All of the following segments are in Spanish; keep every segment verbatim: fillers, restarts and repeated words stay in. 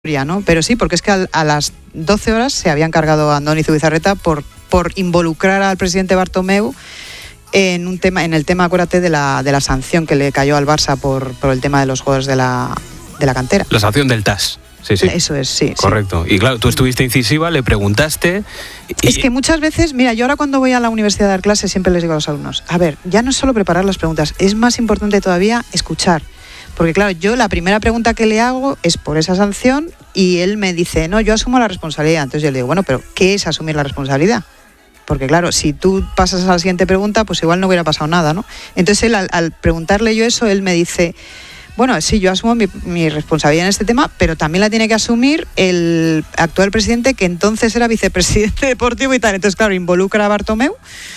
¿no? Pero sí, porque es que a, a las doce horas se habían cargado a Andoni Zubizarreta por, por involucrar al presidente Bartomeu en un tema, en el tema, acuérdate, de la, de la sanción que le cayó al Barça por, por el tema de los juegos de la, de la cantera. La sanción del T A S. Sí, sí. Eso es, sí. Correcto. Sí. Y claro, tú estuviste incisiva, le preguntaste... Y... Es que muchas veces, mira, yo ahora cuando voy a la universidad a dar clases siempre les digo a los alumnos, a ver, ya no es solo preparar las preguntas, es más importante todavía escuchar. Porque claro, yo la primera pregunta que le hago es por esa sanción y él me dice, no, yo asumo la responsabilidad. Entonces yo le digo, bueno, pero ¿qué es asumir la responsabilidad? Porque claro, si tú pasas a la siguiente pregunta, pues igual no hubiera pasado nada, ¿no? Entonces él, al, al preguntarle yo eso, él me dice, bueno, sí, yo asumo mi, mi responsabilidad en este tema, pero también la tiene que asumir el actual presidente, que entonces era vicepresidente deportivo y tal. Entonces, claro, involucra a Bartomeu.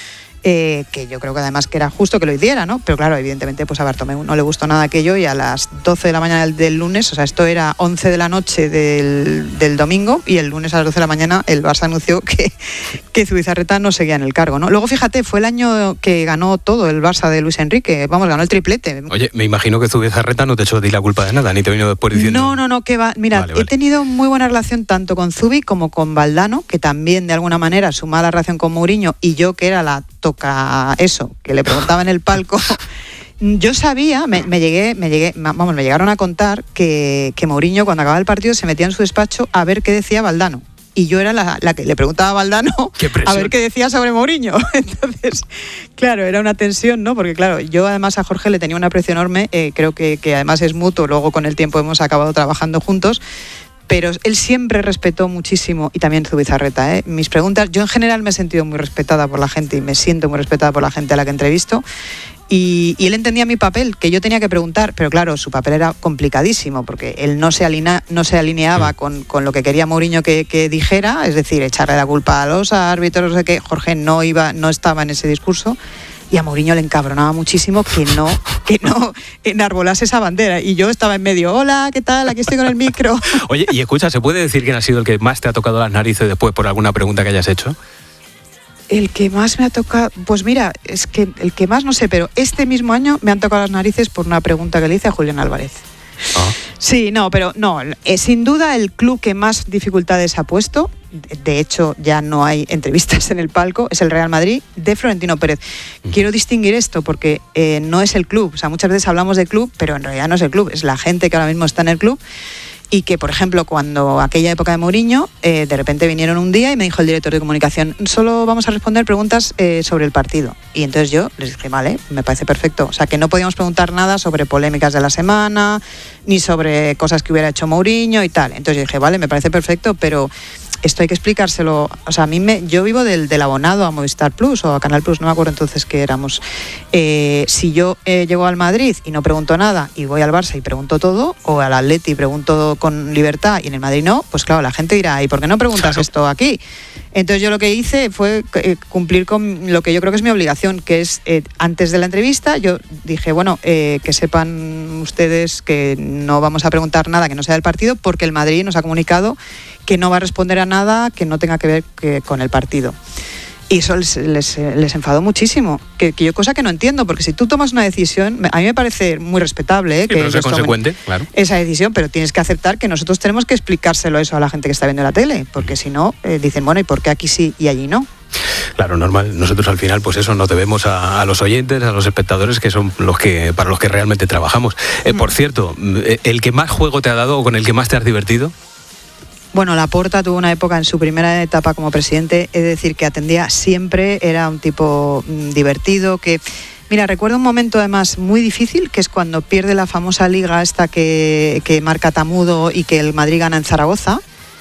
Eh, que yo creo que además que era justo que lo hiciera, ¿no? Pero claro, evidentemente pues a Bartomeu no le gustó nada aquello y a las doce de la mañana del, del lunes, o sea, esto era once de la noche del, del domingo y el lunes a las doce de la mañana el Barça anunció que, que Zubizarreta no seguía en el cargo, ¿no? Luego, fíjate, fue el año que ganó todo el Barça de Luis Enrique, vamos, ganó el triplete. Oye, me imagino que Zubizarreta no te echó de la culpa de nada, ni te vino después diciendo... No, no, no, que va, mira, vale, vale. He tenido muy buena relación tanto con Zubi como con Valdano, que también de alguna manera sumaba la relación con Mourinho, y yo que era la toca eso, que le preguntaba en el palco. Yo sabía, me, me llegué, me llegué, vamos, me llegaron a contar que, que Mourinho cuando acababa el partido se metía en su despacho a ver qué decía Valdano. Y yo era la, la que le preguntaba a Valdano a ver qué decía sobre Mourinho. Entonces, claro, era una tensión, ¿no? Porque claro, yo además a Jorge le tenía un aprecio enorme, eh, creo que, que además es mutuo, luego con el tiempo hemos acabado trabajando juntos. Pero él siempre respetó muchísimo, y también Zubizarreta, ¿eh? Mis preguntas, yo en general me he sentido muy respetada por la gente y me siento muy respetada por la gente a la que entrevisto, y, y él entendía mi papel, que yo tenía que preguntar, pero claro, su papel era complicadísimo, porque él no se, alinea, no se alineaba sí. con, con lo que quería Mourinho que, que dijera, es decir, echarle la culpa a los árbitros, no sé qué. Jorge no, iba, no estaba en ese discurso. Y a Mourinho le encabronaba muchísimo que no, que no enarbolase esa bandera. Y yo estaba en medio, hola, ¿qué tal? Aquí estoy con el micro. Oye, y escucha, ¿se puede decir quién ha sido el que más te ha tocado las narices después por alguna pregunta que hayas hecho? El que más me ha tocado, pues mira, es que el que más no sé, pero este mismo año me han tocado las narices por una pregunta que le hice a Julián Álvarez. Ah. Sí, no, pero no, eh, sin duda el club que más dificultades ha puesto, de hecho ya no hay entrevistas en el palco, es el Real Madrid de Florentino Pérez. Quiero distinguir esto porque eh, no es el club, o sea, muchas veces hablamos de club, pero en realidad no es el club, es la gente que ahora mismo está en el club. Y que, por ejemplo, cuando aquella época de Mourinho, eh, de repente vinieron un día y me dijo el director de comunicación, solo vamos a responder preguntas eh, sobre el partido. Y entonces yo les dije, vale, me parece perfecto. O sea, que no podíamos preguntar nada sobre polémicas de la semana, ni sobre cosas que hubiera hecho Mourinho y tal. Entonces yo dije, vale, me parece perfecto, pero esto hay que explicárselo. O sea, a mí me, yo vivo del, del abonado a Movistar Plus o a Canal Plus, no me acuerdo entonces qué éramos. Eh, si yo eh, llego al Madrid y no pregunto nada y voy al Barça y pregunto todo, o al Atleti y pregunto con libertad y en el Madrid no, pues claro, la gente dirá, ¿y por qué no preguntas claro. esto aquí? Entonces yo lo que hice fue eh, cumplir con lo que yo creo que es mi obligación, que es, eh, antes de la entrevista, yo dije, bueno, eh, que sepan ustedes que no vamos a preguntar nada que no sea del partido, porque el Madrid nos ha comunicado que no va a responder a nada que no tenga que ver que, con el partido. Y eso les, les, les enfadó muchísimo, que, que yo cosa que no entiendo, porque si tú tomas una decisión, a mí me parece muy respetable, ¿eh? Sí, que pero sea consecuente, claro. Esa decisión, pero tienes que aceptar que nosotros tenemos que explicárselo eso a la gente que está viendo la tele, porque si no, eh, dicen, bueno, ¿y por qué aquí sí y allí no? Claro, normal. Nosotros al final, pues eso, nos debemos a, a los oyentes, a los espectadores, que son los que para los que realmente trabajamos. Eh, mm. Por cierto, ¿el que más juego te ha dado o con el que más te has divertido? Bueno, Laporta tuvo una época en su primera etapa como presidente, es decir, que atendía siempre, era un tipo mmm, divertido, que... Mira, recuerdo un momento además muy difícil, que es cuando pierde la famosa liga esta que, que marca Tamudo y que el Madrid gana en Zaragoza.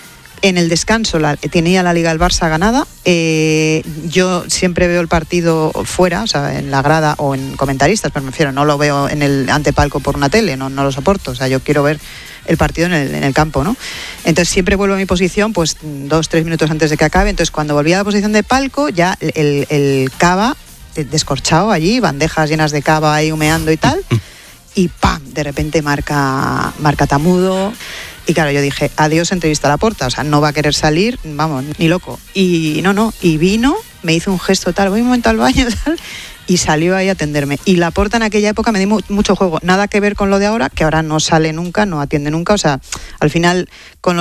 En el descanso la, tenía la Liga del Barça ganada. Eh, yo siempre veo el partido fuera, o sea, en la grada o en comentaristas, pero me refiero, no lo veo en el antepalco por una tele, no, no lo soporto. O sea, yo quiero ver el partido en el, en el campo, ¿no? Entonces siempre vuelvo a mi posición, pues dos, tres minutos antes de que acabe. Entonces cuando volví a la posición de palco, ya el, el cava descorchado allí, bandejas llenas de cava ahí humeando y tal, y ¡pam! De repente marca, marca Tamudo. Y claro, yo dije, adiós entrevista a Laporta, o sea, no va a querer salir, vamos, ni loco. Y no, no, y vino, me hizo un gesto tal, voy un momento al baño tal, y salió ahí a atenderme. Y Laporta en aquella época me dio mucho juego, nada que ver con lo de ahora, que ahora no sale nunca, no atiende nunca, o sea, al final con